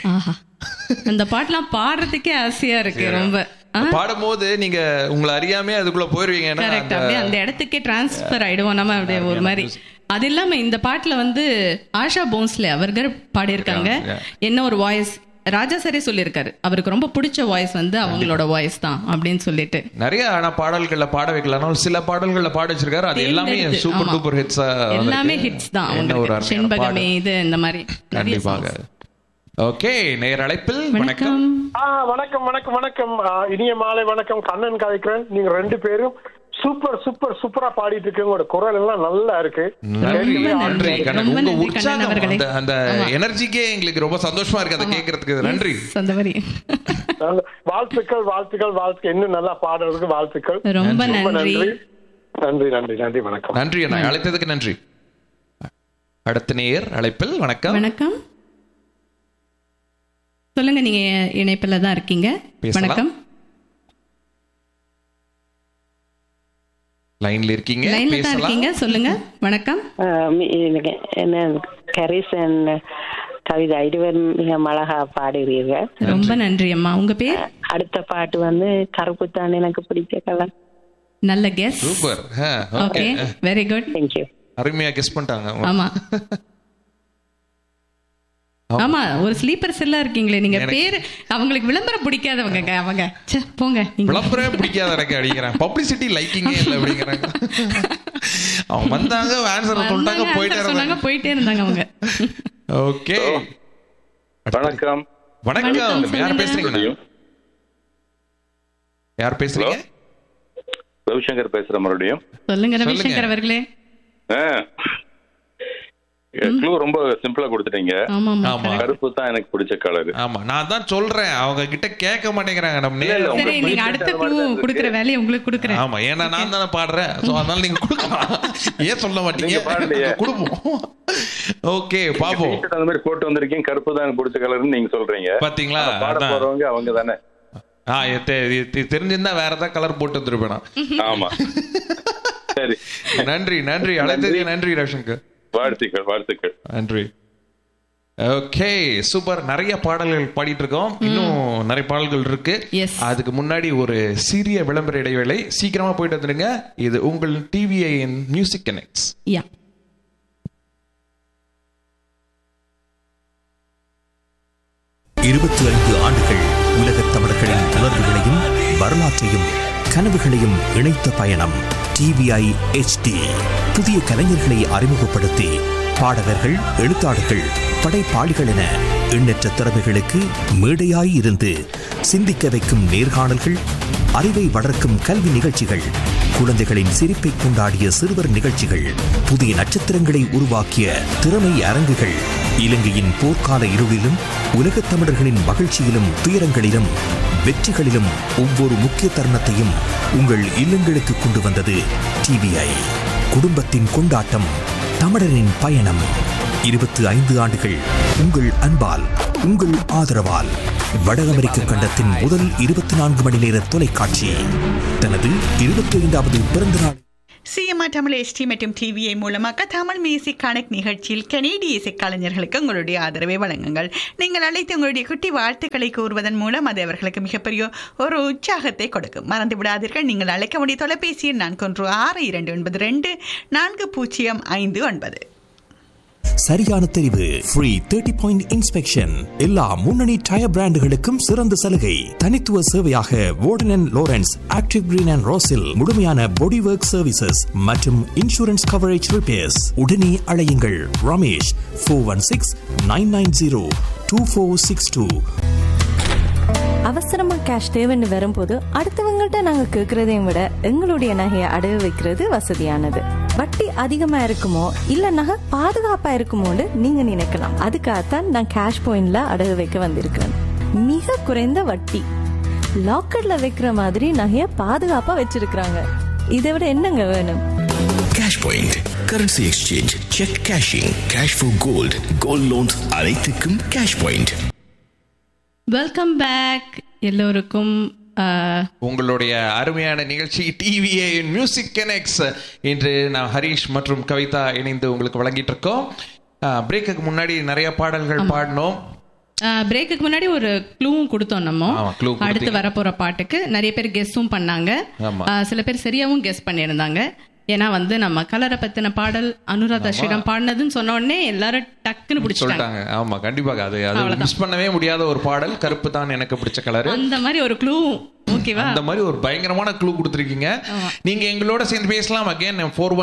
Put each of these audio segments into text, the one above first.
ஆஹா, அந்த பாட்டுலாம் பாடுறதுக்கே ஆசையா இருக்கு ரொம்ப. பாடும்போது நீங்க உங்களை அறியாமே அதுக்குள்ள போயிருவீங்க. அப்படியே அந்த இடத்துக்கே டிரான்ஸ்பர் ஆயிடுவோம் நம்ம, அப்படியே ஒரு மாதிரி. அது இல்லாம இந்த பாட்டுல வந்து ஆஷா போன்ஸ்லே அவர்கள் பாடியிருக்காங்க. என்ன ஒரு வாய்ஸ், ராஜா சாரே சொல்லியிருக்காரு அவருக்கு ரொம்ப பிடிச்ச வாய்ஸ் வந்து அவங்களோட வாய்ஸ் தான் அப்படின்னு சொல்லிட்டு. நிறைய ஆனா பாடல்கள்ல பாட வைக்கலாம், சில பாடல்கள்ல பாட வச்சிருக்காரு. அது எல்லாமே சூப்பர் டூப்பர் ஹிட்ஸ், எல்லாமே ஹிட்ஸ் தான் அவங்களுக்கு. செண்பகமே இது இந்த மாதிரி கண்டிப்பாக. ஓகே, நேர் அழைப்பில் வணக்கம். வணக்கம் வணக்கம் வணக்கம், இனிய மாலை வணக்கம். கண்ணன் கதைக்கிறேன். நீங்க ரெண்டு பேரும் சூப்பர் சூப்பர் சூப்பரா பாடிட்டு இருக்கு. உங்களோட குரல் எல்லாம் நல்லா இருக்கு. நன்றி கண்ணன், உங்க உற்சாகம் அந்த எனர்ஜிக்கே எங்களுக்கு ரொம்ப சந்தோஷமா இருக்கு அதை கேட்கறதுக்கு. நன்றி. வாழ்த்துக்கள் வாழ்த்துக்கள் வாழ்த்துக்கள். இன்னும் நல்லா பாடுறதுக்கு வாழ்த்துக்கள். ரொம்ப நன்றி நன்றி நன்றி நன்றி. வணக்கம். நன்றி அண்ணா, அழைத்ததுக்கு நன்றி. அடுத்த நேர் அழைப்பில் வணக்கம். வணக்கம், சொல்லுங்க, நீங்க இணைப்பில் தான் இருக்கீங்க. வணக்கம், லைன்ல இருக்கீங்க, லைன்ல தான் இருக்கீங்க, சொல்லுங்க. வணக்கம். என்ன கரிசன் கவிதா இருவரும் மிக அழகா பாடுகிறீர்கள். ரொம்ப நன்றி அம்மா. உங்க பேர்? அடுத்த பாட்டு வந்து கருப்பு தான் எனக்கு பிடிச்ச கலர். நல்ல guess. Super. Okay, very good. Thank you. அருமையா கெஸ் பண்ணிட்டாங்க. ஆமா ஆமா, ஒரு ஸ்லீப்பர் செல்லா இருக்கீங்களே நீங்க. பேரு அவங்களுக்கு விளம்பரம் பிடிக்காதவங்க அவங்க. போங்க, விளம்பரம் பிடிக்காத எனக்கு அடிக்கிறாங்க. பப்ளிசிட்டி லைக்கிங்கே இல்லை அப்படிங்கிறாங்க. அவங்க வந்தாங்க, ஆன்சர் சொல்லிட்டாங்க, போயிட்டே இருந்தாங்க அவங்க. ஓகே, வணக்கம். வணக்கம். யார் பேசுறீங்க? யார் பேசுறீங்க? ரவிசங்கர் பேசுறேன். மறுபடியும் சொல்லுங்க ரவிசங்கர் அவர்களே. க்ளூ ரொம்ப சிம்பிளா கொடுத்துட்டீங்க. கருப்பு தான் எனக்கு பிடிச்ச கலர். ஆமா, நான் தான் சொல்றேன், அவங்க கிட்ட கேட்க மாட்டேங்கிறாங்க. நம்ம நீங்க அடுத்த க்ளூ கொடுக்கிற வேலையை உங்களுக்கு கொடுக்குறேன். ஆமா, ஏன்னா நான் தானே பாடுறேன், சோ அதனால நீங்க கொடுக்கலாம். ஏன் சொல்ல மாட்டீங்க? கொடுப்போம். ஓகே, பாப்போம். அந்த மாதிரி போட்டு வந்திருக்கீங்க, கருப்பு தான் எனக்கு பிடிச்ச கலர்னு நீங்க சொல்றீங்க. பாத்தீங்களா, பாட போறவங்க அவங்க தானே. தெரிஞ்சிருந்தா வேற ஏதாவது கலர் போட்டு வந்துருப்பேன். ஆமா, சரி. நன்றி நன்றி, அழைத்ததுக்கு நன்றி ரவிசங்கர். வாழ்த்துக்கள் வாழ்த்துக்கள். நன்றி. Okay, super. நிறைய பாடல்கள் பாடிட்டு இருக்கோம், இன்னும் நிறைய பாடல்கள் இருக்கு. அதுக்கு முன்னாடி ஒரு சிறிய விளம்பர இடைவேளை. சீக்கிரமா போயிட்டு வந்துடுங்க. இது உங்கள் டிவிஐயின் மியூசிக் கனெக்ட்ஸ். 25 ஆண்டுகள் உலகத் தமிழர்களின் உணர்வுகளையும் வரலாற்றையும் கனவுகளையும் இணைத்த பயணம் டிவிஐ HD. புதிய கலைஞர்களை அறிமுகப்படுத்தி பாடகர்கள், எழுத்தாளர்கள், படைப்பாளிகள் என எண்ணற்ற திறமைகளுக்கு மேடையாய் இருந்து சிந்திக்க வைக்கும் நேர்காணல்கள், அறிவை வளர்க்கும் கல்வி நிகழ்ச்சிகள், குழந்தைகளின் சிரிப்பை கொண்டாடிய சிறுவர் நிகழ்ச்சிகள், புதிய நட்சத்திரங்களை உருவாக்கிய திறமை அரங்குகள், இலங்கையின் போர்க்கால இருளிலும் உலகத் தமிழர்களின் மகிழ்ச்சியிலும் துயரங்களிலும் வெற்றிகளிலும் ஒவ்வொரு முக்கிய தருணத்தையும் உங்கள் இல்லங்களுக்கு கொண்டு வந்தது டிவிஐ. குடும்பத்தின் கொண்டாட்டம், தமிழரின் பயணம். 25 ஆண்டுகள் உங்கள் அன்பால், உங்கள் ஆதரவால். வட அமெரிக்க கண்டத்தின் முதல் 24 மணி நேர தொலைக்காட்சி தனது 25வது பிறந்த நாள் சிஎம்ஆர் தமிழ் HD மற்றும் டிவிஐ மூலமாக தமிழ் மியூசிக் கனெக்ட் நிகழ்ச்சியில் கனேடிய இசைக்கலைஞர்களுக்கு உங்களுடைய ஆதரவை வழங்குங்கள். நீங்கள் அழைத்து உங்களுடைய குட்டி வாழ்த்துக்களை கூறுவதன் மூலம் அது அவர்களுக்கு மிகப்பெரிய ஒரு உற்சாகத்தை கொடுக்கும். மறந்து விடாதீர்கள், நீங்கள் அழைக்க வேண்டிய தொலைபேசி எண் 4162924059. சரியான தெரிவு. Free 30 point inspection. எல்லா முன்னணி டயர் பிராண்டுகளுக்கும் சிறந்த சலுகை. தனித்துவ சேவையாக warden and Lawrence, active green and ரோஸில் முழுமையான பாடி ஒர்க் சர்வீசஸ் மற்றும் இன்சூரன்ஸ் கவரேஜ் ரிப்பேர்ஸ். உடனே அழையுங்கள் ரமேஷ் 416-990-2462. அவசரமா கேஷ் தேவைன்னு வரும்போது அடுத்தவங்கள்ட்ட நாங்க கேட்கறதையும் விட எங்களுடைய நகையை அடகு வைக்கிறது வசதியானது. வட்டி அதிகமா இருக்குமோ இல்ல நகை பாதுகாப்பா இருக்குமோன்னு நீங்க நினைக்கலாம். அதுக்காகத்தான் நான் கேஷ் பாயிண்ட்ல அடகு வைக்க வந்திருக்கிறேன். மிக குறைந்த வட்டி, லாக்கர்ல வைக்கிற மாதிரி நகையை பாதுகாப்பா வச்சிருக்கிறாங்க. இதை விட என்னங்க வேணும்? Cash point, currency exchange, check cashing, cash for gold, gold loans அனைத்துக்கும் கேஷ் பாயிண்ட். வெல்கம் பேக் எல்லோருக்கும். உங்களுடைய அருமையான நிகழ்ச்சி டிவிஏ மியூசிக் கனெக்ட்ஸ். இன்று நான் ஹரிஷ் மற்றும் கவிதா இணைந்து உங்களுக்கு வழங்கிட்டு இருக்கோம். பிரேக்குக்கு முன்னாடி நிறைய பாடல்கள் பாடினோம். பிரேக்குக்கு முன்னாடி ஒரு க்ளூவும் கொடுத்தோம் நம்ம. அடுத்து வரப்போற பாட்டுக்கு நிறைய பேர் கெஸ்ஸும் பண்ணாங்க. சில பேர் சரியாவும் கெஸ் பண்ணியிருந்தாங்க. ஏன்னா வந்து நம்ம கலரை பத்தின பாடல் அனுராதா ஸ்ரீராம் பாடினதுன்னு சொன்ன உடனே எல்லாரும் டக்குன்னு பிடிச்சிட்டாங்க. ஆமா, கண்டிப்பாக அது மிஸ் பண்ணவே முடியாத ஒரு பாடல். கருப்பு தான் எனக்கு பிடிச்ச கலர். அந்த மாதிரி ஒரு க்ளூ, ஓகேவா? அந்த மாதிரி ஒரு பயங்கரமான க்ளூ கொடுத்துருக்கீங்க. நீங்க எங்களோட சேர்ந்து பேசலாம். அகைன்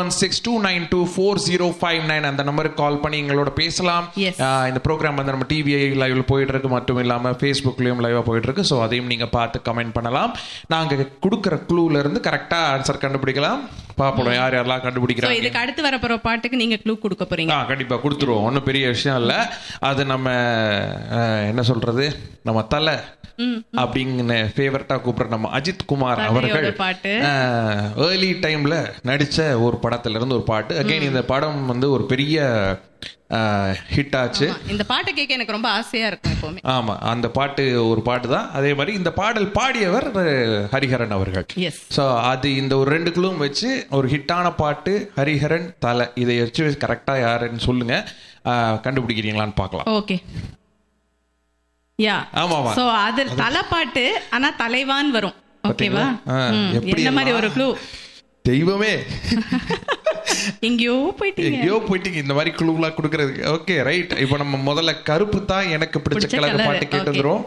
4162924059 அந்த நம்பருக்கு கால் பண்ணி எங்களோட பேசலாம். இந்த ப்ரோக்ராம் வந்து நம்ம டிவிஐ லைவ்ல போயிட்டு இருக்கு, மட்டும் இல்லாம ஃபேஸ்புக்லயும் லைவா போயிட்டு இருக்கு. ஸோ அதையும் நீங்க பார்த்து கமெண்ட் பண்ணலாம். நாங்க கொடுக்குற க்ளூல இருந்து கரெக்டா ஆன்சர் கண்டுபிடிக்கலாம். பாப்போம் யார் யாரெல்லாம் கண்டுபிடிக்கிறாங்க. இதுக்கு அடுத்து வர போற பாட்டுக்கு நீங்க க்ளூ கொடுக்க போறீங்க. கண்டிப்பா கொடுத்துருவோம், ஒன்றும் பெரிய விஷயம் இல்ல. அது நம்ம என்ன சொல்றது, நம்ம தலை அப்படிங்கிற ஃபேவரட்டா கூப்பிடுற நம்ம அஜித் குமார் அவர்கள் ஏர்லி டைம்ல நடிச்ச ஒரு படத்துல இருந்து ஒரு பாட்டு. அகைன் இந்த படம் வந்து ஒரு பெரிய ஹிட் ஆச்சு. இந்த பாட்டை கேட்க எனக்கு ரொம்ப ஆசையா இருக்கும் எப்பவுமே. ஆமா, அந்த பாட்டு ஒரு பாட்டு தான். அதே மாதிரி இந்த பாடல் பாடியவர் ஹரிஹரன் அவர்கள். ஸோ அது இந்த ஒரு 2 க்ளூவும் வச்சு ஒரு ஹிட்டான பாட்டு ஹரிஹரன் தலை, இதை வச்சு கரெக்டா யாருன்னு சொல்லுங்க. கண்டுபிடிக்கிறீங்களான்னு பார்க்கலாம். ஓகே. யா, சோ அது தலைப்பாட்டு, ஆனா தலைவான் வரும். ஓகேவா? என்ன மாதிரி ஒரு க்ளூ? தெய்வமே, எங்கயோ போயிட்டீங்க இந்த மாதிரி க்ளூலாம் கொடுக்கறதுக்கு. Okay, right. இப்போ நம்ம முதல்ல கருப்பு தான் எனக்கு பிடிச்ச கலர் பாட்டு கேட்டு வந்துரும்.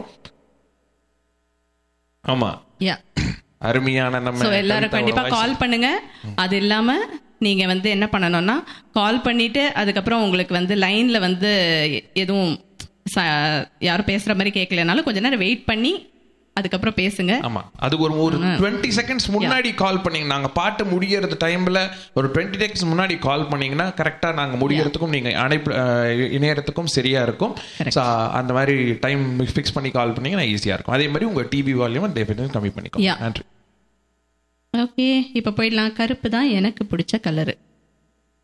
ஆமா, யா, அருமையான நம்ம எல்லாரும் கண்டிப்பா கால் பண்ணுங்க. அது இல்லாம நீங்க வந்து என்ன பண்ணணும்னா கால் பண்ணிட்டு அதுக்கப்புறம் உங்களுக்கு வந்து லைன்ல வந்து எதுவும் யாரும் பேசுற மாதிரி கேட்கலனாலும் கொஞ்ச நேரம் வெயிட் பண்ணி அதுக்கப்புறம் பேசுங்க. ஆமா, அது ஒரு 20 செகண்ட்ஸ் முன்னாடி கால் பண்ணீங்க. நாங்க பாட்டு முடியறது டைம்ல ஒரு 20 செகண்ட்ஸ் முன்னாடி கால் பண்ணீங்கன்னா கரெக்டா நாங்க முடியறதுக்கும் நீங்க இணையறதுக்கும் சரியா இருக்கும். அந்த மாதிரி டைம் ஃபிக்ஸ் பண்ணி கால் பண்ணீங்கன்னா ஈஸியா இருக்கும். அதே மாதிரி உங்க டிவி வால்யூம் டெஃபினெட்லி கம்மி பண்ணிக்கோங்க. நன்றி. ஓகே, இப்ப போயிடலாம். கருப்பு தான் எனக்கு பிடிச்ச கலரு.